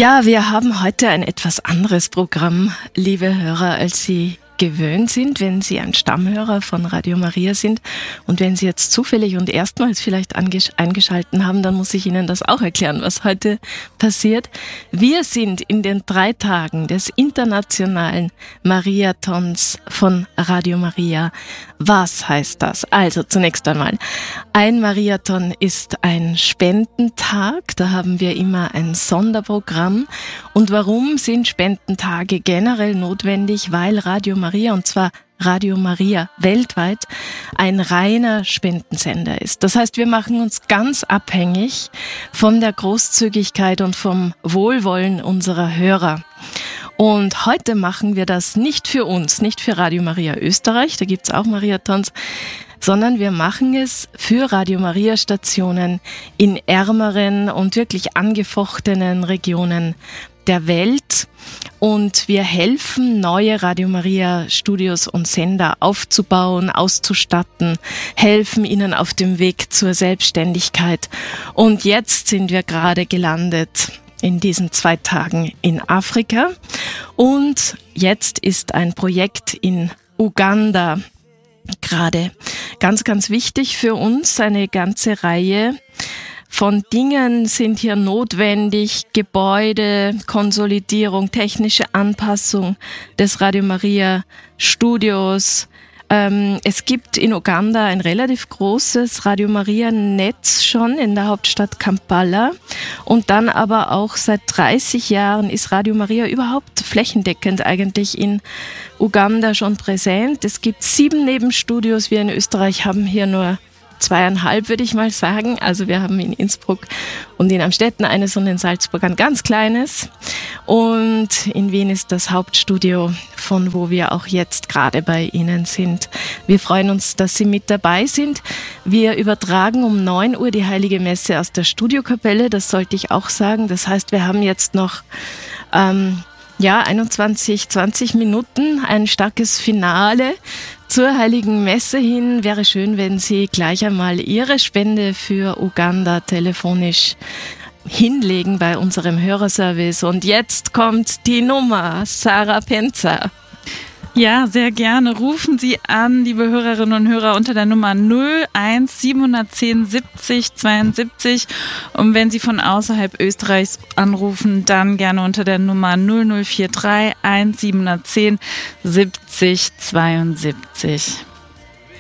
Ja, wir haben heute ein etwas anderes Programm, liebe Hörer, als Sie gewöhnt sind, wenn Sie ein Stammhörer von Radio Maria sind. Und wenn Sie jetzt zufällig und erstmals vielleicht eingeschalten haben, dann muss ich Ihnen das auch erklären, was heute passiert. Wir sind in den 3 Tagen des internationalen Mariathons von Radio Maria. Was heißt das? Also zunächst einmal, ein Mariathon ist ein Spendentag. Da haben wir immer ein Sonderprogramm. Und warum sind Spendentage generell notwendig? Weil Radio Maria, und zwar Radio Maria weltweit, ein reiner Spendensender ist. Das heißt, wir machen uns ganz abhängig von der Großzügigkeit und vom Wohlwollen unserer Hörer. Und heute machen wir das nicht für uns, nicht für Radio Maria Österreich, da gibt's auch Mariathons, sondern wir machen es für Radio Maria Stationen in ärmeren und wirklich angefochtenen Regionen der Welt. Und wir helfen, neue Radio Maria Studios und Sender aufzubauen, auszustatten, helfen ihnen auf dem Weg zur Selbstständigkeit. Und jetzt sind wir gerade gelandet in diesen 2 Tagen in Afrika. Und jetzt ist ein Projekt in Uganda gerade ganz, ganz wichtig für uns. Eine ganze Reihe von Dingen sind hier notwendig. Gebäude, Konsolidierung, technische Anpassung des Radio Maria Studios. Es gibt in Uganda ein relativ großes Radio Maria Netz schon in der Hauptstadt Kampala. Und dann aber auch seit 30 Jahren ist Radio Maria überhaupt flächendeckend eigentlich in Uganda schon präsent. Es gibt 7 Nebenstudios. Wir in Österreich haben hier nur 2,5, würde ich mal sagen. Also wir haben in Innsbruck und in Amstetten eines und in Salzburg ein ganz kleines. Und in Wien ist das Hauptstudio, von wo wir auch jetzt gerade bei Ihnen sind. Wir freuen uns, dass Sie mit dabei sind. Wir übertragen um 9 Uhr die Heilige Messe aus der Studiokapelle. Das sollte ich auch sagen. Das heißt, wir haben jetzt noch 20 Minuten, ein starkes Finale zur Heiligen Messe hin. Wäre schön, wenn Sie gleich einmal Ihre Spende für Uganda telefonisch hinlegen bei unserem Hörerservice. Und jetzt kommt die Nummer, Sarah Penzer. Ja, sehr gerne. Rufen Sie an, liebe Hörerinnen und Hörer, unter der Nummer 01 710 70 72. Und wenn Sie von außerhalb Österreichs anrufen, dann gerne unter der Nummer 0043 1710 70 72.